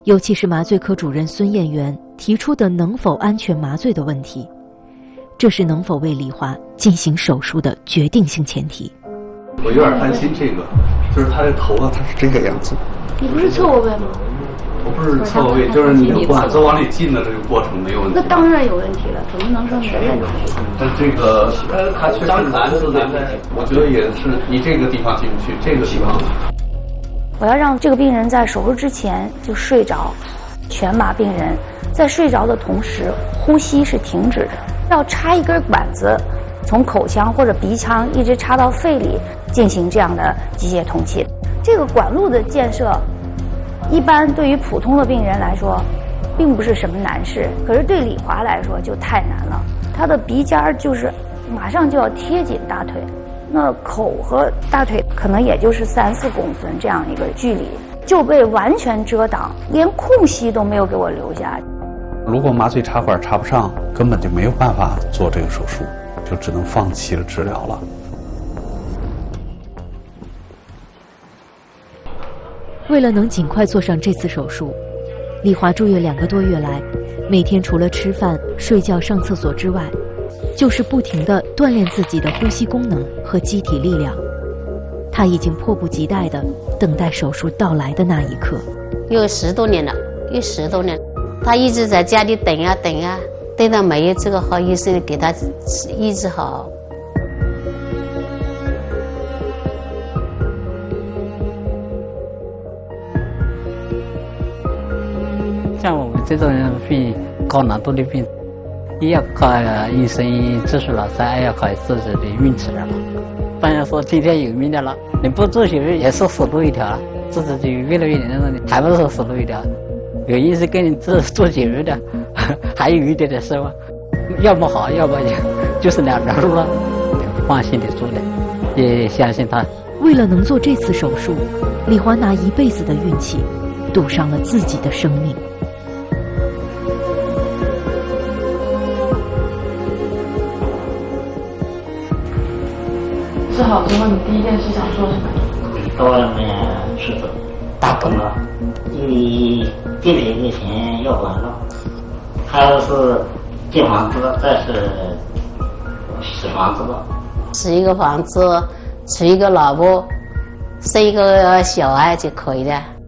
尤其是麻醉科主任孙艳元提出的能否安全麻醉的问题，这是能否为李华进行手术的决定性前提。 我有点担心这个，就是他的头啊，他是这个样子。 你不是侧卧位吗？ 我不是侧卧位，就是你管子往里进的这个过程没有问题。 那当然有问题了，怎么能说没问题？ 但这个他确实难是难在，我觉得也是你这个地方进不去，这个地方。 我要让这个病人在手术之前就睡着，全麻病人在睡着的同时呼吸是停止的，要插一根管子从口腔或者鼻腔一直插到肺里进行这样的机械通气。这个管路的建设一般对于普通的病人来说并不是什么难事，可是对李华来说就太难了。他的鼻尖就是马上就要贴紧大腿，那口和大腿可能也就是3-4公分这样一个距离，就被完全遮挡，连空隙都没有给我留下。 如果麻醉插管插不上，根本就没有办法做这个手术，就只能放弃了治疗了。 为了能尽快做上这次手术，李华住院2个多月来，每天除了吃饭、睡觉、上厕所之外，就是不停地锻炼自己的呼吸功能和机体力量。他已经迫不及待地等待手术到来的那一刻。 有10多年了，有10多年，他一直在家里等呀等呀，等到没有这个好医生给他医治好。 像我们这种病，高难度的病，一要靠医生技术了，再要靠自己的运气了。不然说听天由命的了，你不做手术也是死路一条了，自己就越来越严重，还不是死路一条。有医生跟你做手术的，还有一点点失望，要么好，要么就是两条路了。放心的做的，也相信他。 为了能做这次手术，李华拿一辈子的运气，赌上了自己的生命。 治好之后，你第一件事想做什么？ 到外面去打工了，因为店里的钱要完了，还有是建房子，再是洗房子了。 洗一个房子，娶一个老婆，生一个小孩就可以了。